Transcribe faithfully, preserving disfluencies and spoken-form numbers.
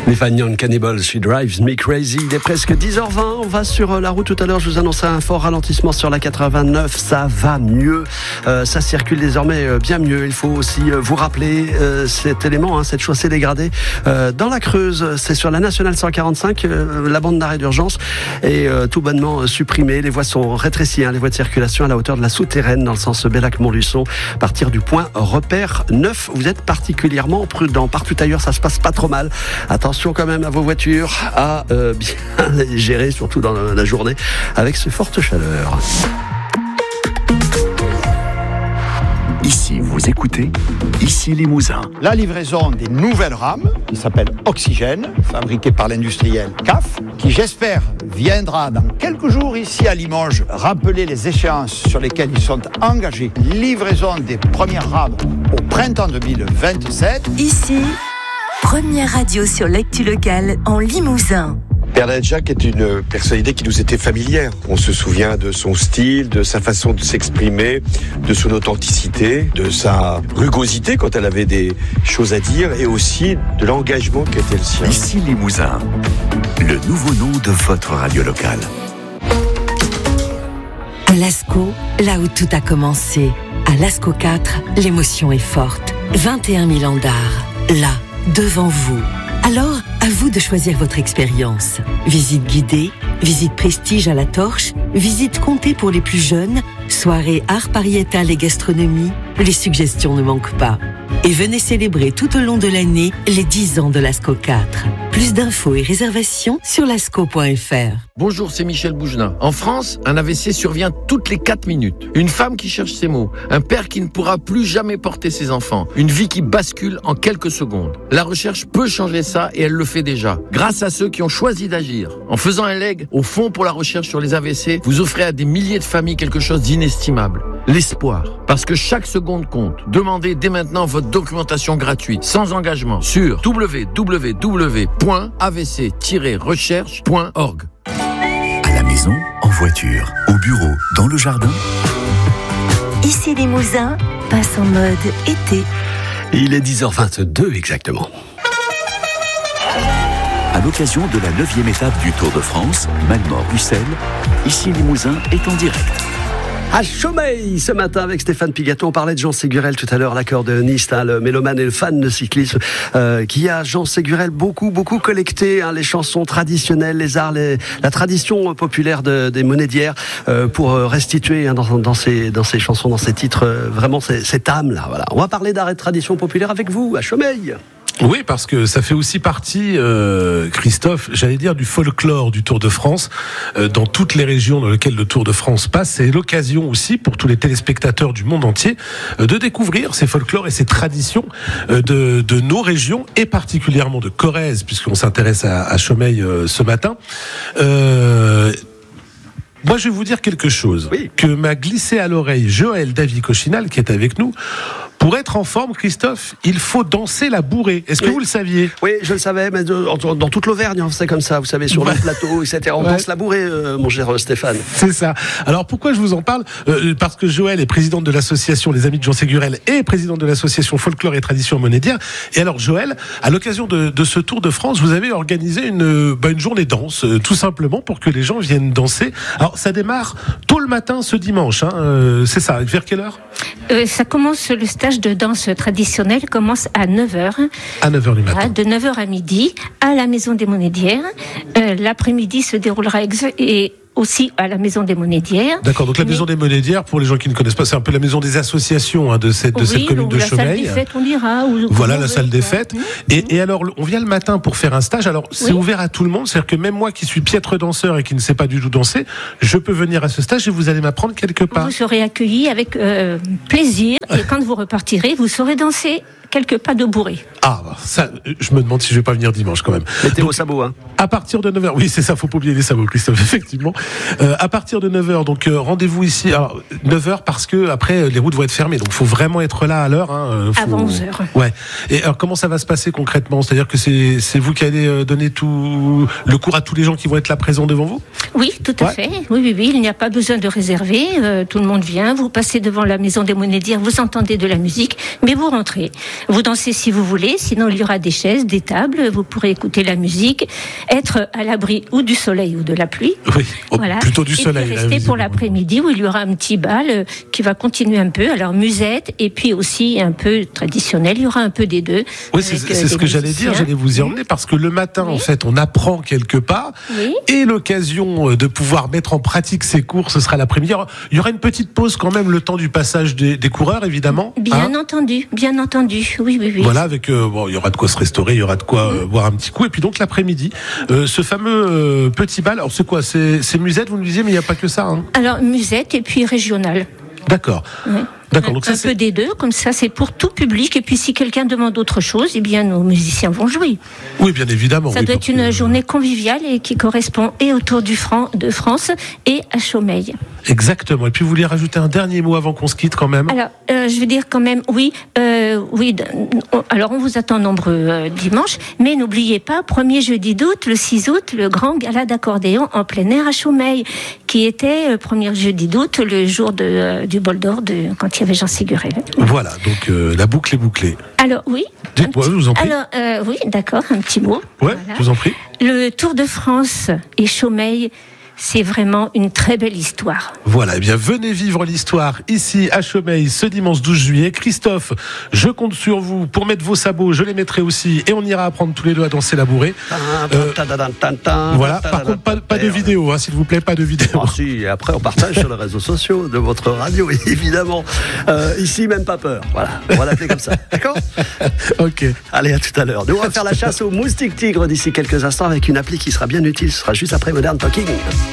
Les Fagnon Cannibals, She Drives Me Crazy. Il est presque dix heures vingt. On va sur la route tout à l'heure. Je vous annonçais un fort ralentissement sur la quatre-vingt-neuf. Ça va mieux. Euh, ça circule désormais bien mieux. Il faut aussi vous rappeler euh, cet élément, hein, cette chaussée dégradée euh, dans la Creuse. C'est sur la nationale cent quarante-cinq. Euh, la bande d'arrêt d'urgence est euh, tout bonnement supprimée. Les voies sont rétrécies. Hein, les voies de circulation à la hauteur de la souterraine dans le sens Bellac-Montluçon. À partir du point repère neuf. Vous êtes particulièrement prudent. Partout ailleurs, ça se passe pas trop mal. Attention quand même à vos voitures, à euh, bien les gérer, surtout dans la journée, avec ces fortes chaleurs. Ici, vous écoutez, ici Limousin. La livraison des nouvelles rames, qui s'appelle Oxygène, fabriquée par l'industriel C A F, qui j'espère viendra dans quelques jours ici à Limoges, rappeler les échéances sur lesquelles ils sont engagés. Livraison des premières rames au printemps deux mille vingt-sept. Ici, première radio sur l'actu locale en Limousin. Bernadette Jacques est une personnalité qui nous était familière. On se souvient de son style, de sa façon de s'exprimer, de son authenticité, de sa rugosité quand elle avait des choses à dire et aussi de l'engagement qui était le sien. Ici Limousin, le nouveau nom de votre radio locale. À Lascaux, là où tout a commencé. À Lascaux quatre, l'émotion est forte. vingt et un mille ans d'art, là, devant vous. Alors, à vous de choisir votre expérience. Visite guidée, visite prestige à la torche, visite comptée pour les plus jeunes, soirée art pariétal et gastronomie, les suggestions ne manquent pas. Et venez célébrer tout au long de l'année les dix ans de Lascaux quatre. Plus d'infos et réservations sur lascaux point f r. Bonjour, c'est Michel Bougelin. En France, un A V C survient toutes les quatre minutes. Une femme qui cherche ses mots, un père qui ne pourra plus jamais porter ses enfants, une vie qui bascule en quelques secondes. La recherche peut changer ça et elle le fait déjà. Grâce à ceux qui ont choisi d'agir. En faisant un leg au Fonds pour la recherche sur les A V C, vous offrez à des milliers de familles quelque chose d'inestimable. L'espoir. Parce que chaque seconde compte. Demandez dès maintenant votre documentation gratuite, sans engagement, sur w w w point a v c tiret recherche point org. À la maison, en voiture, au bureau, dans le jardin. Ici Limousin passe en mode été. Il est dix heures vingt-deux exactement. À l'occasion de la neuvième étape du Tour de France, Malmort-Ussel, ici Limousin est en direct. À Chaumeil, ce matin avec Stéphane Pigaton, on parlait de Jean Ségurel tout à l'heure, l'accordéoniste, hein, le mélomane et le fan de cyclisme, euh, qui a Jean Ségurel beaucoup, beaucoup collecté, hein, les chansons traditionnelles, les arts, les, la tradition populaire de, des Monédières, euh, pour restituer, hein, dans, dans, ces, dans ces chansons, dans ces titres, euh, vraiment ces, cette âme-là. Voilà. On va parler d'art et de tradition populaire avec vous, à Chaumeil. Oui, parce que ça fait aussi partie, euh, Christophe, j'allais dire, du folklore du Tour de France, euh, dans toutes les régions dans lesquelles le Tour de France passe. C'est l'occasion aussi pour tous les téléspectateurs du monde entier euh, de découvrir ces folklores et ces traditions euh, de, de nos régions, et particulièrement de Corrèze, puisqu'on s'intéresse à, à Chaumeil euh, ce matin. Euh, Moi, je vais vous dire quelque chose, oui, que m'a glissé à l'oreille Joël Davy-Cochinal, qui est avec nous. Pour être en forme, Christophe, il faut danser la bourrée. Est-ce que oui. vous le saviez ? Oui, je le savais, mais de, dans toute l'Auvergne, c'est comme ça, vous savez, sur ouais. le plateau, et cetera. On ouais. danse la bourrée, euh, mon cher Stéphane. C'est ça. Alors, pourquoi je vous en parle ? euh, Parce que Joël est présidente de l'association Les Amis de Jean Ségurel et présidente de l'association Folklore et Tradition Monédière. Et alors, Joël, à l'occasion de, de ce Tour de France, vous avez organisé une, bah, une journée danse, euh, tout simplement pour que les gens viennent danser. Alors, ça démarre tôt le matin ce dimanche, hein, euh, c'est ça. Vers quelle heure ? euh, Ça commence, le stage de danse traditionnelle commence à neuf heures. À neuf heures du matin. De neuf heures à midi, à la Maison des Monédières. Euh, l'après-midi se déroulera ex- et aussi à la Maison des Monédières. D'accord, donc la Maison Mais... des Monédières, pour les gens qui ne connaissent pas, c'est un peu la maison des associations, hein, de cette, de oui, cette commune de Chaumeil. La salle des fêtes, on dira. Ou voilà, la salle des fêtes. Mmh. Et, et alors, on vient le matin pour faire un stage. Alors, c'est oui. ouvert à tout le monde. C'est-à-dire que même moi qui suis piètre danseur et qui ne sais pas du tout danser, je peux venir à ce stage et vous allez m'apprendre quelque part. Vous serez accueillis avec euh, plaisir. Et quand vous repartirez, vous saurez danser quelques pas de bourrée. Ah, ça, je me demande si je vais pas venir dimanche quand même. Mettez vos sabots, hein. À partir de neuf heures, oui, c'est ça, faut pas oublier les sabots, Christophe, effectivement. Euh, à partir de neuf heures, donc euh, rendez-vous ici. Alors, neuf heures parce que après les routes vont être fermées, donc faut vraiment être là à l'heure. Hein, faut... Avant onze heures. Ouais. Et alors, comment ça va se passer concrètement ? C'est-à-dire que c'est, c'est vous qui allez donner tout le cours à tous les gens qui vont être là présents devant vous ? Oui, tout à ouais. fait. Oui, oui, oui. Il n'y a pas besoin de réserver. Euh, tout le monde vient. Vous passez devant la Maison des Monédières, vous entendez de la musique, mais vous rentrez. Vous dansez si vous voulez, sinon il y aura des chaises, des tables, vous pourrez écouter la musique, être à l'abri ou du soleil ou de la pluie. Oui, oh, voilà. Plutôt du soleil. Et puis rester pour l'après-midi où il y aura un petit bal qui va continuer un peu. Alors musette et puis aussi un peu traditionnel, il y aura un peu des deux. Oui, c'est, c'est ce que musiciens. J'allais dire, j'allais vous y emmener parce que le matin, oui. en fait, on apprend quelque part oui. et l'occasion de pouvoir mettre en pratique ces cours, ce sera l'après-midi. Il y aura une petite pause quand même, le temps du passage des, des coureurs, évidemment. Bien hein entendu, bien entendu, oui, oui, oui. Voilà, avec, euh, bon, il y aura de quoi se restaurer, il y aura de quoi euh, boire un petit coup. Et puis donc l'après-midi, euh, ce fameux euh, petit bal, alors c'est quoi, c'est, c'est musette, vous nous disiez, mais il n'y a pas que ça. Hein. Alors musette et puis régional. D'accord. Oui. D'accord, un, donc ça, un c'est... peu des deux, comme ça c'est pour tout public. Et puis si quelqu'un demande autre chose, eh bien nos musiciens vont jouer. Oui, bien évidemment. Ça oui, doit être une journée conviviale et qui correspond et au Tour du Fran- de France et à Chaumeil. Exactement. Et puis vous voulez rajouter un dernier mot avant qu'on se quitte quand même ? Alors, euh, je veux dire quand même, oui, euh, oui. On, alors on vous attend nombreux euh, dimanche, mais n'oubliez pas, premier jeudi d'août, le six août, le grand gala d'accordéon en plein air à Chaumeil, qui était euh, premier jeudi d'août, le jour de, euh, du bol d'or de quand il y avait Jean Ségurel. Voilà, donc euh, la boucle est bouclée. Alors oui. Dites-moi, petit... je vous en prie. Alors euh, oui, d'accord, un petit mot. Ouais, voilà. Je vous en prie. Le Tour de France et Chaumeil, c'est vraiment une très belle histoire. Voilà, eh bien venez vivre l'histoire ici à Chaumeil ce dimanche douze juillet. Christophe, je compte sur vous pour mettre vos sabots, je les mettrai aussi et on ira apprendre tous les deux à danser la bourrée. Euh, voilà, par contre pas, pas de vidéo, hein, s'il vous plaît, pas de vidéo. Oh, si, et après on partage sur les réseaux sociaux de votre radio, évidemment. Euh, ici, même pas peur. Voilà, on va l'appeler comme ça. D'accord ? Ok. Allez, à tout à l'heure. Nous, on va faire la chasse aux moustiques tigres d'ici quelques instants avec une appli qui sera bien utile. Ce sera juste après Modern Talking.